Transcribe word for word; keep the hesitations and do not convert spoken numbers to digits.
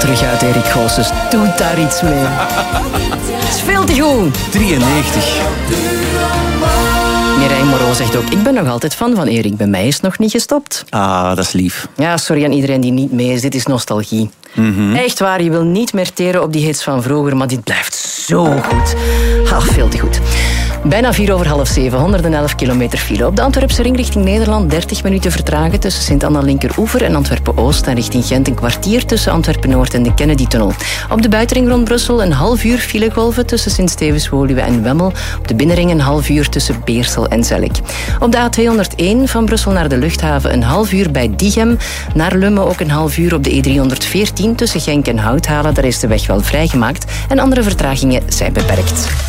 terug uit, Erik Goossens. Doe daar iets mee. Het is veel te goed. drieënnegentig. Mireille Moreau zegt ook, ik ben nog altijd fan van Erik. Bij mij is het nog niet gestopt. Ah, dat is lief. Ja, sorry aan iedereen die niet mee is. Dit is nostalgie. Mm-hmm. Echt waar, je wil niet meer teren op die hits van vroeger, maar dit blijft zo goed. Ah, veel te goed. Bijna vier over half zeven, honderdelf kilometer file. Op de Antwerpse ring richting Nederland dertig minuten vertragen tussen Sint-Anna-Linkeroever en Antwerpen-Oost. En richting Gent een kwartier tussen Antwerpen-Noord en de Kennedy-tunnel. Op de buitenring rond Brussel een half uur filegolven tussen Sint-Stevens-Woluwe en Wemmel. Op de binnenring een half uur tussen Beersel en Zellik. Op de A tweehonderdéén van Brussel naar de luchthaven een half uur bij Diegem. Naar Lummen ook een half uur op de E driehonderdveertien tussen Genk en Houthalen. Daar is de weg wel vrijgemaakt en andere vertragingen zijn beperkt.